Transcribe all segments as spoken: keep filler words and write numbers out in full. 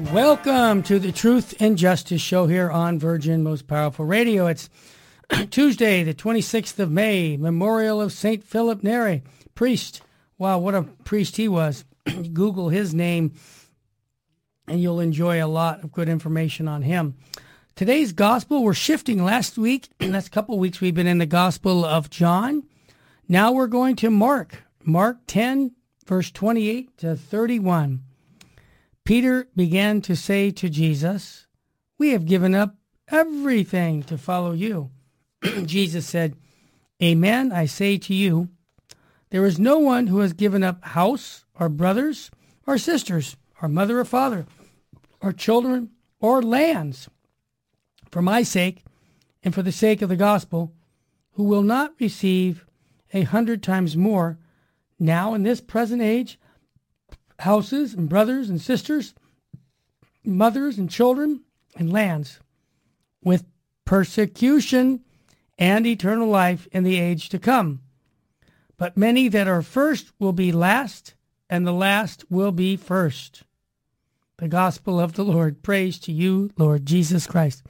Welcome to the Truth and Justice Show here on Virgin Most Powerful Radio. It's Tuesday, the twenty-sixth of May, memorial of Saint Philip Neri, priest. Wow, what a priest he was. Google his name, and you'll enjoy a lot of good information on him. Today's gospel, we're shifting. Last week, last couple of weeks, we've been in the Gospel of John. Now we're going to Mark. Mark ten, verse twenty-eight to thirty-one. Peter began to say to Jesus, "We have given up everything to follow you." Jesus said, "Amen, I say to you, there is no one who has given up house or brothers or sisters or mother or father or children or lands for my sake and for the sake of the gospel, who will not receive a hundred times more now in this present age, houses and brothers and sisters, mothers and children and lands, with persecution and eternal life in the age to come. But many that are first will be last, and the last will be first." The gospel of the Lord. Praise to you, Lord Jesus Christ.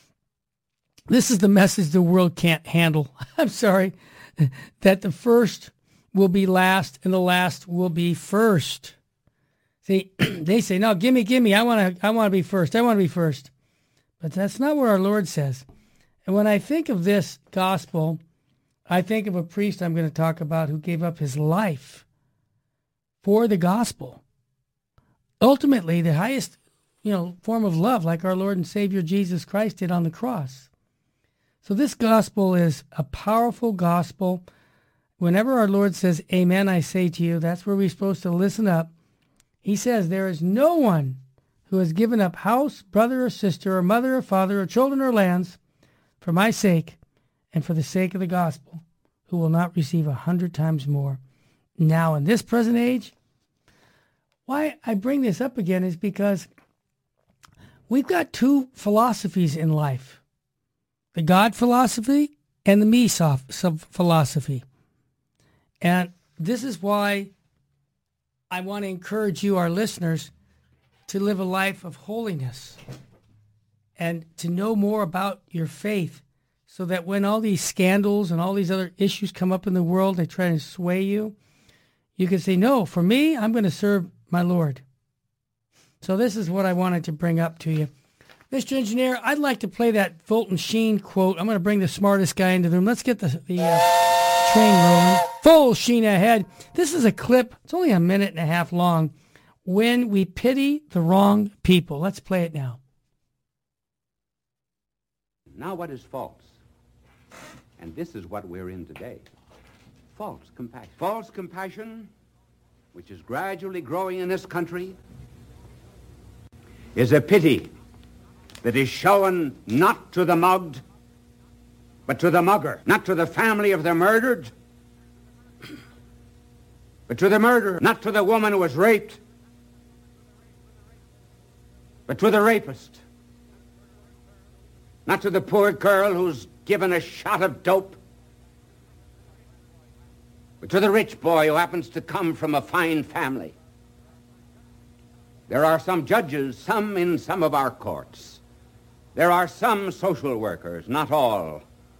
This is the message the world can't handle. I'm sorry, that the first will be last and the last will be first. See, they say, "No, gimme, gimme. I want to I want to be first. I want to be first." But that's not what our Lord says. And when I think of this gospel, I think of a priest I'm going to talk about who gave up his life for the gospel. Ultimately, the highest, you know, form of love, like our Lord and Savior Jesus Christ did on the cross. So this gospel is a powerful gospel. Whenever our Lord says, "Amen, I say to you," that's where we're supposed to listen up. He says, there is no one who has given up house, brother or sister, or mother or father, or children or lands for my sake and for the sake of the gospel, who will not receive a hundred times more now in this present age. Why I bring this up again is because we've got two philosophies in life, the God philosophy and the me philosophy. And this is why I want to encourage you, our listeners, to live a life of holiness and to know more about your faith, so that when all these scandals and all these other issues come up in the world, they try to sway you, you can say, "No, for me, I'm going to serve my Lord." So this is what I wanted to bring up to you. Mister Engineer, I'd like to play that Fulton Sheen quote. I'm going to bring the smartest guy into the room. Let's get the, the uh, train rolling. Full sheen ahead. This is a clip. It's only a minute and a half long. When we pity the wrong people. Let's play it now. Now what is false? And this is what we're in today. False compassion. False compassion, which is gradually growing in this country, is a pity that is shown not to the mugged, but to the mugger. Not to the family of the murdered, but to the murderer. Not to the woman who was raped, but to the rapist. Not to the poor girl who's given a shot of dope, but to the rich boy who happens to come from a fine family. There are some judges, some in some of our courts. There are some social workers, not all,